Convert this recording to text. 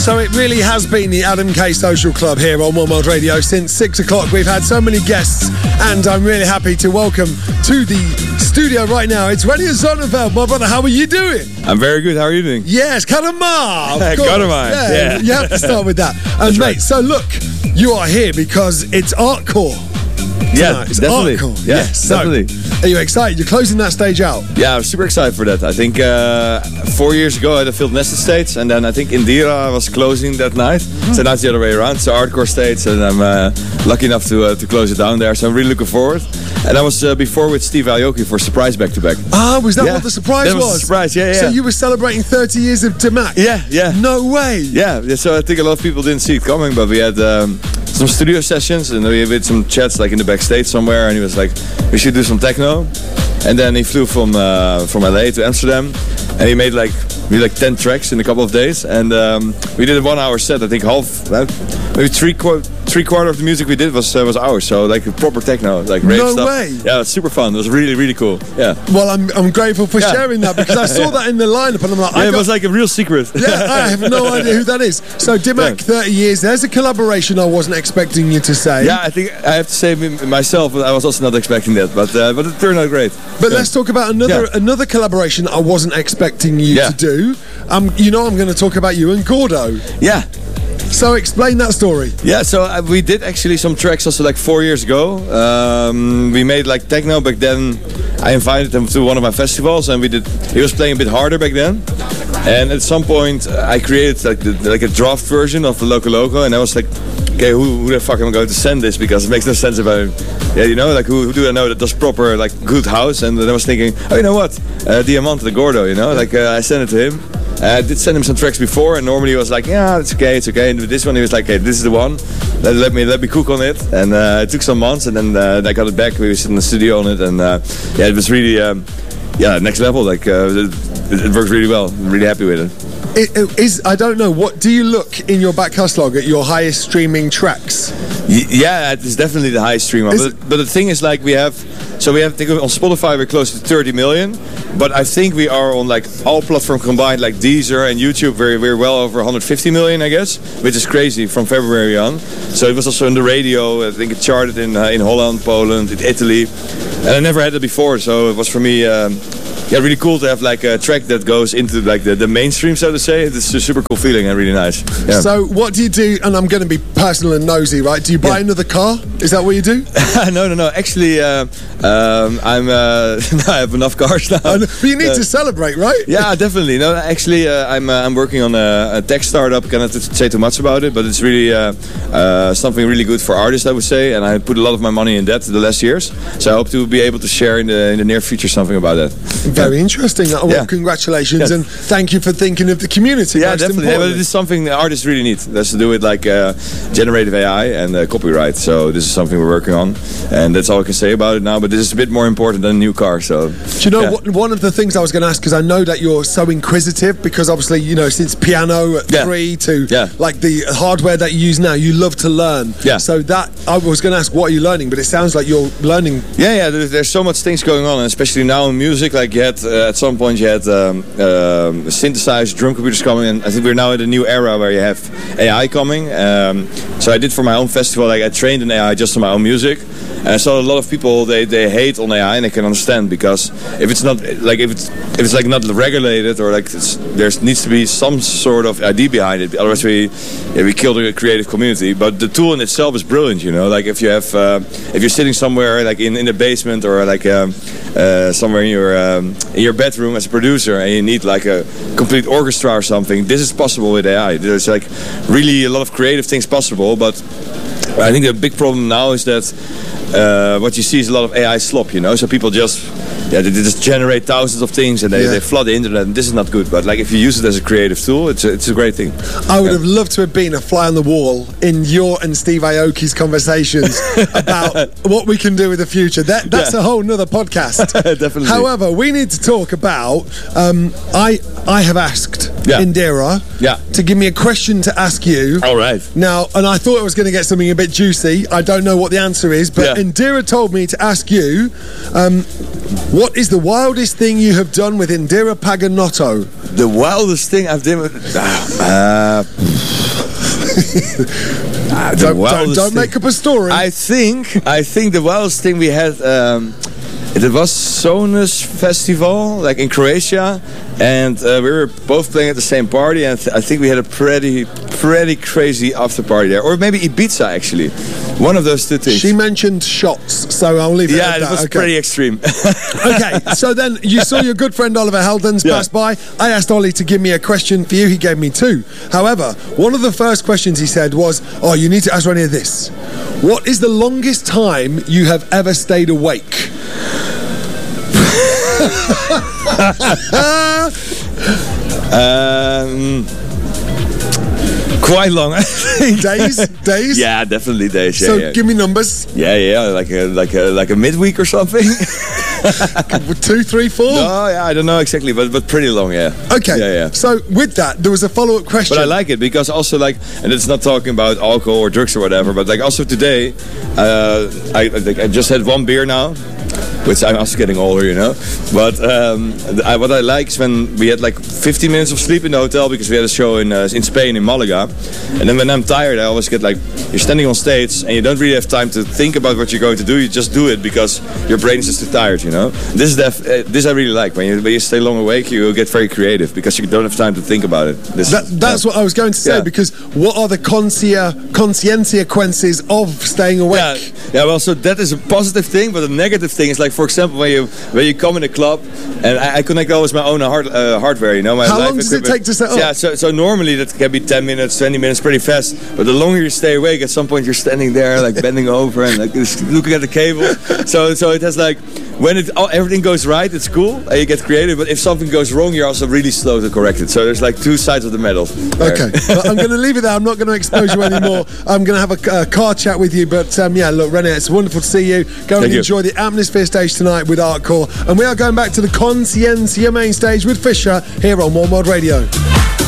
So it really has been the Adam K Social Club here on One World Radio since 6 o'clock. We've had so many guests, and I'm really happy to welcome to the studio right now. It's René Zonneveld, my brother. How are you doing? I'm very good. How are you doing? Yes, Kadama. Kadama. Yeah. You have to start with that. And mate, so look, you are here because it's Artcore. Yeah, it's definitely. Artcore. Yeah, yes, definitely. So, are you excited? You're closing that stage out. Yeah, I'm super excited for that. I think 4 years ago I had a Field Nested stage, and then I think Indira was closing that night. So now it's the other way around. It's the Artcore stage, and I'm lucky enough to close it down there. So I'm really looking forward. And I was before with Steve Aoki for Surprise Back to Back. Ah, was that what the surprise that was? The surprise, yeah. So you were celebrating 30 years of Demac? Yeah. No way. Yeah, so I think a lot of people didn't see it coming, but we had some studio sessions, and we had some chats like in the backstage somewhere, and he was like, we should do some techno. And then he flew from LA to Amsterdam, and he made like 10 tracks in a couple of days, and we did a 1 hour set. I think maybe three quarter of the music we did was ours, so like proper techno, like rave stuff. No way. Yeah, it's super fun. It was really, really cool. Yeah. Well, I'm grateful for sharing that, because I saw that in the lineup, and I'm like, it was like a real secret. Yeah, I have no idea who that is. So Demac, 30 years. There's a collaboration I wasn't expecting you to say. Yeah, I think I have to say myself, I was also not expecting that, but it turned out great. But let's talk about another collaboration I wasn't expecting you to do. You know, I'm going to talk about you and Gordo. Yeah. So explain that story. Yeah, so we did actually some tracks also like 4 years ago. We made like techno back then. I invited him to one of my festivals, and he was playing a bit harder back then. And at some point I created like a draft version of the Loco Loco, and I was like, okay, who the fuck am I going to send this? Because it makes no sense about, like who do I know that does proper like good house? And then I was thinking, oh, you know what, Diamante the Gordo, I sent it to him. I did send him some tracks before, and normally he was like, yeah, it's okay. And with this one he was like, hey, this is the one. Let me cook on it. And it took some months, and then I got it back. We were sitting in the studio on it, and it was really next level. Like it worked really well. I'm really happy with it. I don't know, what do you look in your back catalogue at your highest streaming tracks? Yeah, it's definitely the highest stream one. But the thing is, like, we have on Spotify we're close to 30 million, but I think we are on like all platforms combined, like Deezer and YouTube, we're well over 150 million, I guess, which is crazy from February on. So it was also on the radio. I think it charted in Holland, Poland, in Italy, and I never had it before. So it was for me. Really cool to have like a track that goes into like the mainstream, so to say. It's a super cool feeling and really nice. Yeah. So what do you do? And I'm going to be personal and nosy, right? Do you buy another car? Is that what you do? No. Actually, I have enough cars now. But you need to celebrate, right? Yeah, definitely. No, actually, I'm working on a tech startup. Cannot say too much about it, but it's really something really good for artists, I would say. And I put a lot of my money in that the last years. So I hope to be able to share in the near future something about that. Very interesting. Well, congratulations, and thank you for thinking of the community. Yeah, definitely. Yeah, but it is something the artists really need. That's to do with like generative AI and copyright. So this is something we're working on, and that's all I can say about it now. But this is a bit more important than a new car. So do you know one of the things I was going to ask, because I know that you're so inquisitive, because obviously since piano at 3 to like the hardware that you use now, you love to learn. Yeah. So that I was going to ask, what are you learning? But it sounds like you're learning. Yeah. There's so much things going on, and especially now in music. Like at some point you had synthesized drum computers coming, and I think we're now in a new era where you have AI coming. So I did for my own festival, like I trained in AI just on my own music. And I saw a lot of people they hate on AI, and I can understand, because if it's not like if it's like not regulated, or like there needs to be some sort of idea behind it. Otherwise we kill the creative community. But the tool in itself is brilliant, Like if you have if you're sitting somewhere like in the basement, or like somewhere in your bedroom as a producer, and you need like a complete orchestra or something, this is possible with AI. There's like really a lot of creative things possible, but I think the big problem now is that what you see is a lot of AI slop, So people they just generate thousands of things, and they flood the internet, and this is not good. But like if you use it as a creative tool, it's a great thing. I would have loved to have been a fly on the wall in your and Steve Aoki's conversations about what we can do with the future. That's a whole nother podcast. Definitely. However, we need to talk about I have asked Indira to give me a question to ask you. All right. Now, and I thought I was going to get something a bit juicy. I don't know what the answer is, but Indira told me to ask you, what is the wildest thing you have done with Indira Paganotto? The wildest thing I've done with... Don't make up a story. I think the wildest thing we had. It was Sonus Festival, like in Croatia, and we were both playing at the same party, and I think we had a pretty crazy after party there, or maybe Ibiza actually. One of those two things. She mentioned shots, so I'll leave it at that. Yeah, it was pretty extreme. Okay, so then you saw your good friend Oliver Heldens pass by. I asked Ollie to give me a question for you. He gave me 2. However, one of the first questions he said was, "Oh, you need to ask Ronnie this. What is the longest time you have ever stayed awake?" Quite long, I think. Days? Yeah, definitely days. Yeah, so give me numbers. Yeah, like a midweek or something. 2, 3, 4? No, yeah, I don't know exactly, but pretty long, yeah. Okay. Yeah. So with that, there was a follow-up question. But I like it because also like, and it's not talking about alcohol or drugs or whatever, but like also today, I just had 1 beer now. Which I'm also getting older, you know. But what I like is when we had like 15 minutes of sleep in the hotel because we had a show in Spain, in Malaga. And then when I'm tired, I always get like, you're standing on stage and you don't really have time to think about what you're going to do. You just do it because your brain is just too tired, you know. This I really like. When you stay long awake, you get very creative because you don't have time to think about it. That's what I was going to say, because what are the consequences of staying awake? Yeah, well, so that is a positive thing, but a negative thing is like, for example, when you come in a club, and I connect always my own hardware, you know. How long does it take to set up? Yeah, so normally that can be 10 minutes, 20 minutes, pretty fast. But the longer you stay awake, at some point you're standing there, like bending over and like looking at the cable. So it has like, when everything goes right, it's cool, and you get creative. But if something goes wrong, you're also really slow to correct it. So there's like 2 sides of the medal. Okay, well, I'm going to leave it there. I'm not going to expose you anymore. I'm going to have a car chat with you. But yeah, look, René, it's wonderful to see you. Go and enjoy the Atmosphere stage tonight with Artcore. And we are going back to the Consciencia main stage with Fisher here on One World Radio.